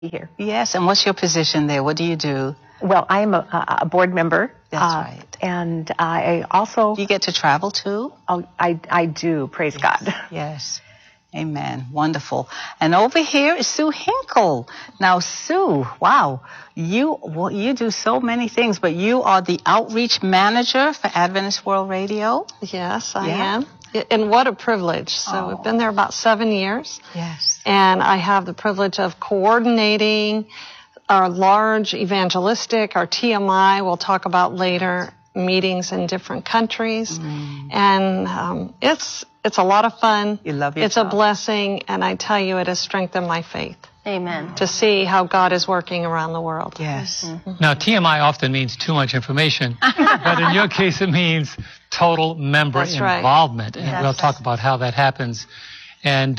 here. Yes, and what's your position there? What do you do? Well, I am a board member. That's right. And I also... Do you get to travel too? Oh, I do, praise God. Yes. Amen. Wonderful. And over here is Sue Hinkle. Now, Sue, wow, you do so many things, but you are the outreach manager for Adventist World Radio. Yes, I am. And what a privilege. So we've been there about 7 years. Yes. And I have the privilege of coordinating our large evangelistic, our TMI, we'll talk about later, meetings in different countries. And it's a lot of fun. You love your It's job. a blessing, and I tell you, it has strengthened my faith. Amen. To see how God is working around the world. Yes. Now, TMI often means too much information, but in your case, it means total member That's right. involvement, and we'll talk about how that happens. And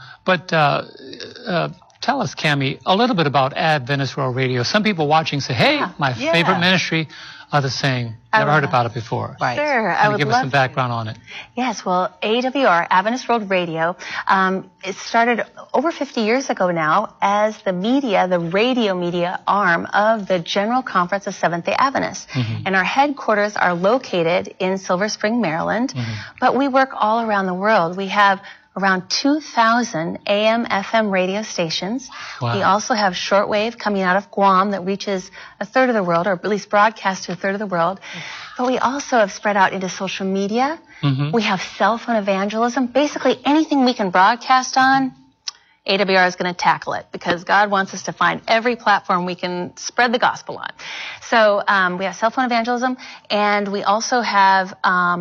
tell us, Cammie, a little bit about Adventist World Radio. Some people watching say, "Hey, my favorite ministry." Others saying, "Never heard about it before." Right. Sure, I Can you would give us love some background on it? Yes, well, AWR, Adventist World Radio, it started over 50 years ago now as the radio media arm of the General Conference of Seventh-day Adventists. And our headquarters are located in Silver Spring, Maryland, but we work all around the world. We have around 2,000 AM, FM radio stations. Wow. We also have shortwave coming out of Guam that reaches a third of the world, or at least broadcasts to a third of the world. But we also have spread out into social media. We have cell phone evangelism. Basically, anything we can broadcast on, AWR is going to tackle it because God wants us to find every platform we can spread the gospel on. So we have cell phone evangelism, and we also have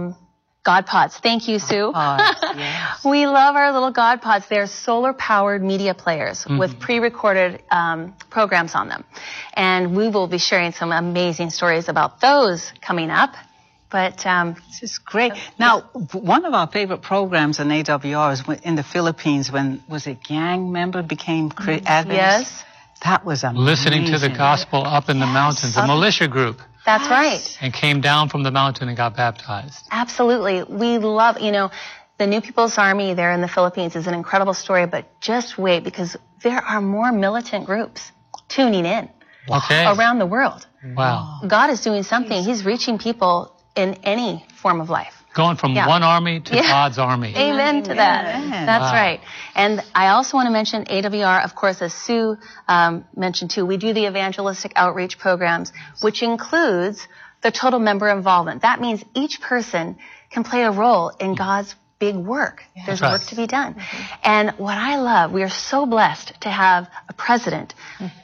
God Pods. Thank you, Sue. Yes. We love our little God Pods. They're solar-powered media players with pre-recorded programs on them. And we will be sharing some amazing stories about those coming up. But This is great. Now, one of our favorite programs on AWR is in the Philippines when, was it gang member became Adventist? yes, That was amazing. Listening to the gospel up in the mountains, a militia group, that's right. and came down from the mountain and got baptized. Absolutely. We love, the New People's Army there in the Philippines is an incredible story, but just wait because there are more militant groups tuning in around the world. Wow. God is doing something. He's reaching people in any form of life. Going from one army to God's army. Amen to that. Amen. That's right. And I also want to mention AWR, of course, as Sue mentioned too, we do the evangelistic outreach programs, which includes the total member involvement. That means each person can play a role in God's big work. There's work to be done. And what I love, we are so blessed to have a president,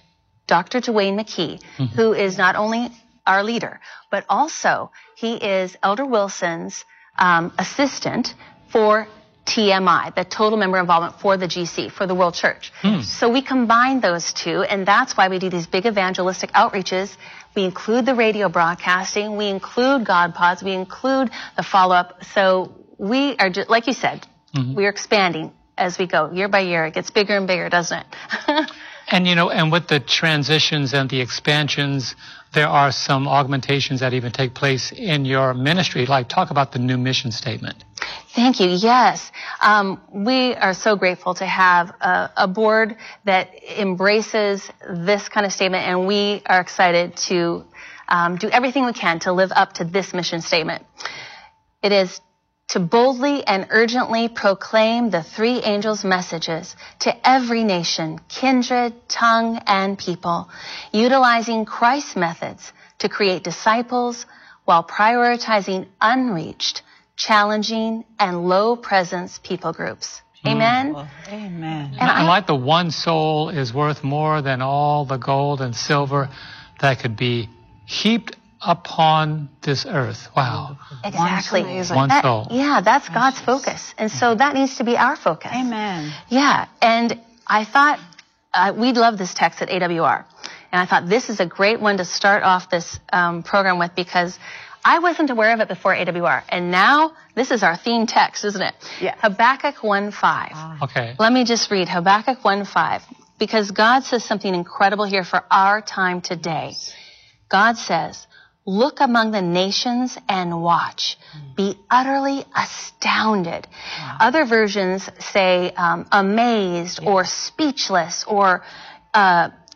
Dr. Dwayne McKee, who is not only our leader, but also he is Elder Wilson's assistant for TMI, the total member involvement for the GC, for the World Church. So we combine those two, and that's why we do these big evangelistic outreaches. We include the radio broadcasting, we include God Pods, we include the follow-up. So we are, just, like you said, we're expanding as we go, year by year. It gets bigger and bigger, doesn't it? And, and with the transitions and the expansions, there are some augmentations that even take place in your ministry. Like, talk about the new mission statement. Thank you. Yes. We are so grateful to have a board that embraces this kind of statement, and we are excited to do everything we can to live up to this mission statement. It is to boldly and urgently proclaim the three angels' messages to every nation, kindred, tongue, and people, utilizing Christ's methods to create disciples while prioritizing unreached, challenging, and low-presence people groups. Amen? Amen. And like the one soul is worth more than all the gold and silver that could be heaped upon this earth. Wow. Exactly. One soul. Yeah, that's God's focus. And so that needs to be our focus. Amen. Yeah, and I thought we love this text at AWR. And I thought this is a great one to start off this program with because I wasn't aware of it before AWR. And now this is our theme text, isn't it? Yeah. Habakkuk 1:5. Okay. Let me just read Habakkuk 1:5 because God says something incredible here for our time today. God says, "Look among the nations and watch. Be utterly astounded." Other versions say amazed or speechless or